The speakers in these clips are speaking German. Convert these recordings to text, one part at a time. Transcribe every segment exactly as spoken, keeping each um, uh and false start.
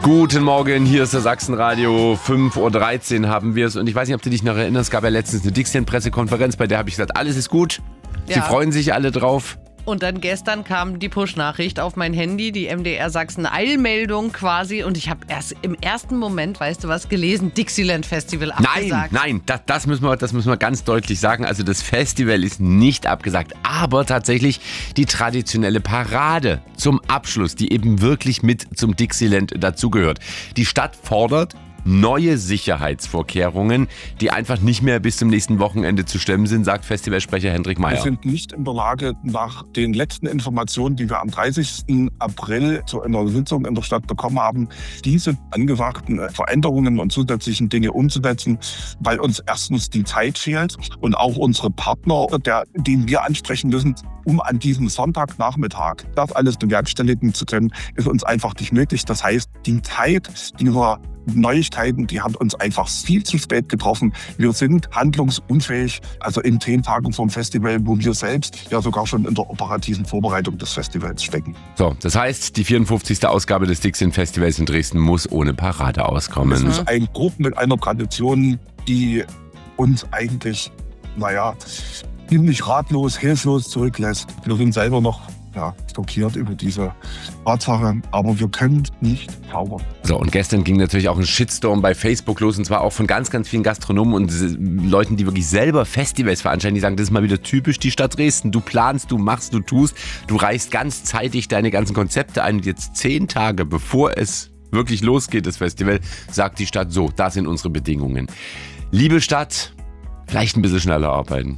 Guten Morgen, hier ist das Sachsenradio. fünf Uhr dreizehn haben wir es. Und ich weiß nicht, ob du dich noch erinnerst, es gab ja letztens eine Dixieland-Pressekonferenz, bei der habe ich gesagt, alles ist gut. Sie Ja. freuen sich alle drauf. Und dann gestern kam die Push-Nachricht auf mein Handy, die M D R Sachsen Eilmeldung quasi. Und ich habe erst im ersten Moment, weißt du was, gelesen, Dixieland Festival abgesagt. Nein, nein, das, das, müssen wir, das müssen wir ganz deutlich sagen. Also das Festival ist nicht abgesagt, aber tatsächlich die traditionelle Parade zum Abschluss, die eben wirklich mit zum Dixieland dazugehört. Die Stadt fordert neue Sicherheitsvorkehrungen, die einfach nicht mehr bis zum nächsten Wochenende zu stemmen sind, sagt Festivalsprecher Hendrik Meyer. Wir sind nicht in der Lage, nach den letzten Informationen, die wir am dreißigsten April zu einer Sitzung in der Stadt bekommen haben, diese angesagten Veränderungen und zusätzlichen Dinge umzusetzen, weil uns erstens die Zeit fehlt und auch unsere Partner, der, den wir ansprechen müssen, um an diesem Sonntagnachmittag das alles bewerkstelligen zu können, ist uns einfach nicht möglich. Das heißt, die Zeit dieser Neuigkeiten, die hat uns einfach viel zu spät getroffen. Wir sind handlungsunfähig, also in zehn Tagen vom Festival, wo wir selbst ja sogar schon in der operativen Vorbereitung des Festivals stecken. So, das heißt, die vierundfünfzigste Ausgabe des Dixieland Festivals in Dresden muss ohne Parade auskommen. Es ist ein Gruppen mit einer Tradition, die uns eigentlich, naja, ziemlich ratlos, hilflos zurücklässt. Wir sind selber noch ja, schockiert über diese Tatsache, aber wir können nicht zaubern. So, und gestern ging natürlich auch ein Shitstorm bei Facebook los, und zwar auch von ganz, ganz vielen Gastronomen und Leuten, die wirklich selber Festivals veranstalten, die sagen, das ist mal wieder typisch die Stadt Dresden. Du planst, du machst, du tust, du reichst ganz zeitig deine ganzen Konzepte ein und jetzt zehn Tage bevor es wirklich losgeht, das Festival, sagt die Stadt so, das sind unsere Bedingungen. Liebe Stadt, vielleicht ein bisschen schneller arbeiten.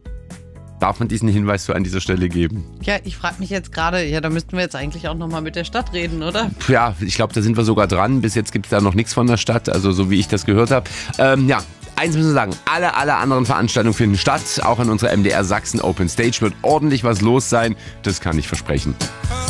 Darf man diesen Hinweis so an dieser Stelle geben? Ja, ich frage mich jetzt gerade, ja, da müssten wir jetzt eigentlich auch nochmal mit der Stadt reden, oder? Ja, ich glaube, da sind wir sogar dran. Bis jetzt gibt es da noch nichts von der Stadt, also so wie ich das gehört habe. Ähm, ja, eins müssen wir sagen, alle, alle anderen Veranstaltungen finden statt. Auch an unserer M D R Sachsen Open Stage wird ordentlich was los sein. Das kann ich versprechen.